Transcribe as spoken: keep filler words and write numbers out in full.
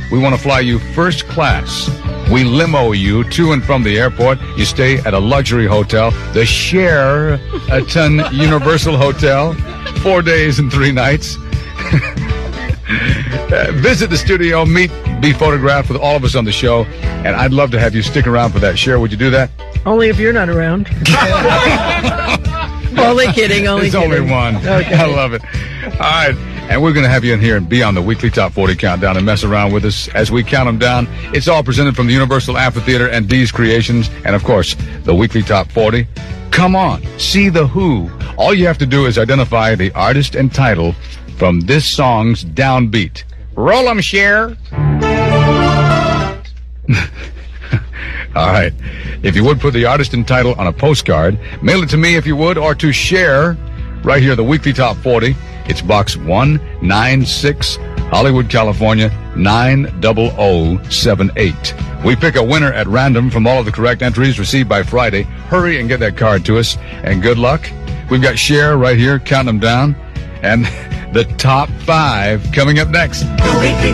we want to fly you first class. We limo you to and from the airport. You stay at a luxury hotel, the Sheraton Universal Hotel, four days and three nights. uh, visit the studio, meet, be photographed with all of us on the show, and I'd love to have you stick around for that. Cher, would you do that? Only if you're not around. Only kidding, only it's kidding. It's only one. Okay. I love it. All right. And we're going to have you in here and be on the weekly Top forty Countdown and mess around with us as we count them down. It's all presented from the Universal Amphitheater and D's Creations. And, of course, the weekly Top forty. Come on. See The Who. All you have to do is identify the artist and title from this song's downbeat. Roll 'em, Cher. All right. If you would put the artist and title on a postcard, mail it to me if you would, or to Cher, right here, the weekly Top forty. It's Box one ninety-six, Hollywood, California, nine zero zero seven eight. We pick a winner at random from all of the correct entries received by Friday. Hurry and get that card to us, and good luck. We've got Cher right here, counting them down, and the top five coming up next. The weekly